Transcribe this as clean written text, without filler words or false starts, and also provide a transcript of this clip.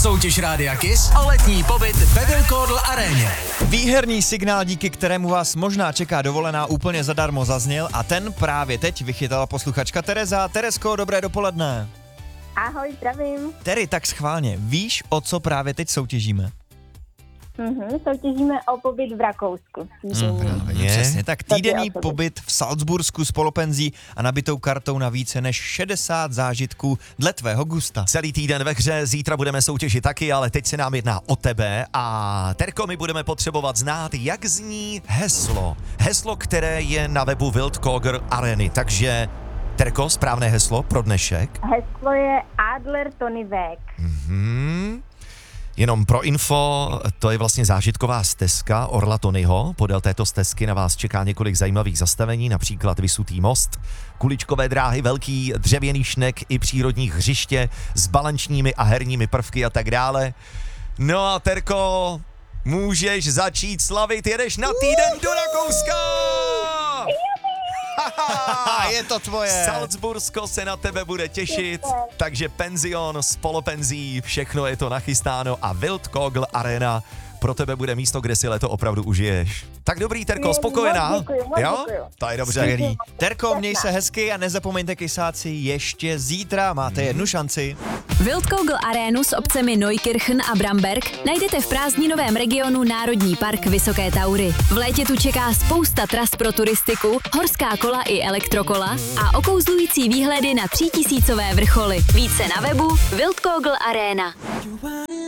Soutěž Rádia Kiss o letní pobyt ve Wildcardle aréně. Výherní signál, díky kterému vás možná čeká dovolená úplně zadarmo, zazněl a ten právě teď vychytala posluchačka Tereza. Teresko, dobré dopoledne. Ahoj, zdravím. Tery, tak schválně, víš, o co právě teď soutěžíme? Soutěžíme o pobyt v Rakousku. Právě, přesně tak. Týdenní To je pobyt v Salzbursku s polopenzí a nabitou kartou na více než 60 zážitků dle tvého gusta. Celý týden ve hře, zítra budeme soutěžit taky, ale teď se nám jedná o tebe a Terko, my budeme potřebovat znát, jak zní heslo. Heslo, které je na webu Wildcardle Areny, takže Terko, správné heslo pro dnešek. Heslo je Adler Tony Weg. Jenom pro info, to je vlastně zážitková stezka Orla Tonyho. Podél této stezky na vás čeká několik zajímavých zastavení, například Vysutý most, kuličkové dráhy, velký dřevěný šnek i přírodní hřiště s balančními a herními prvky a tak dále. No a Terko, můžeš začít slavit, jedeš na týden do Rakouska! Je to tvoje. Salzbursko se na tebe bude těšit, takže penzion s polopenzí, všechno je to nachystáno a Wildcardle Arena pro tebe bude místo, kde si leto opravdu užiješ. Tak dobrý, Terko, spokojená? Děkuju. To je dobře. Skvělý. Terko, měj se hezky a nezapomeňte, kysáci, ještě zítra máte jednu šanci. Wildcardle arénu s obcemi Neukirchen a Bramberg najdete v prázdninovém regionu Národní park Vysoké Taury. V létě tu čeká spousta tras pro turistiku, horská kola i elektrokola a okouzlující výhledy na 3000 vrcholy. Více na webu Wildcardle Arena.